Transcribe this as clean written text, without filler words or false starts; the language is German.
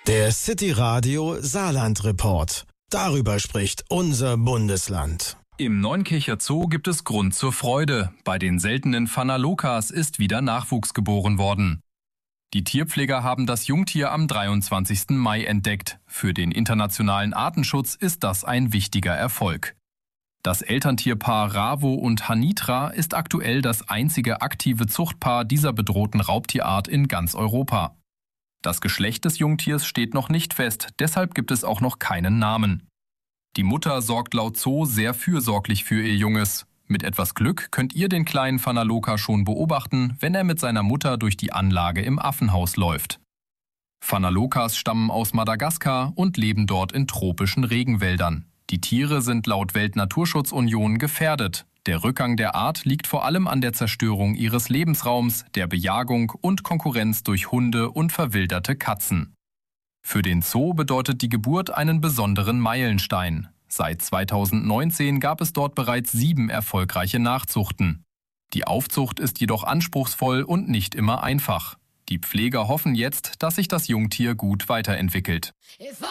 Der City Radio Saarland Report. Darüber spricht unser Bundesland. Im Neunkircher Zoo gibt es Grund zur Freude. Bei den seltenen Phanerokas ist wieder Nachwuchs geboren worden. Die Tierpfleger haben das Jungtier am 23. Mai entdeckt. Für den internationalen Artenschutz ist das ein wichtiger Erfolg. Das Elterntierpaar Ravo und Hanitra ist aktuell das einzige aktive Zuchtpaar dieser bedrohten Raubtierart in ganz Europa. Das Geschlecht des Jungtiers steht noch nicht fest, deshalb gibt es auch noch keinen Namen. Die Mutter sorgt laut Zoo sehr fürsorglich für ihr Junges. Mit etwas Glück könnt ihr den kleinen Phaneroka schon beobachten, wenn er mit seiner Mutter durch die Anlage im Affenhaus läuft. Phanerokas stammen aus Madagaskar und leben dort in tropischen Regenwäldern. Die Tiere sind laut Weltnaturschutzunion gefährdet. Der Rückgang der Art liegt vor allem an der Zerstörung ihres Lebensraums, der Bejagung und Konkurrenz durch Hunde und verwilderte Katzen. Für den Zoo bedeutet die Geburt einen besonderen Meilenstein. Seit 2019 gab es dort bereits 7 erfolgreiche Nachzuchten. Die Aufzucht ist jedoch anspruchsvoll und nicht immer einfach. Die Pfleger hoffen jetzt, dass sich das Jungtier gut weiterentwickelt.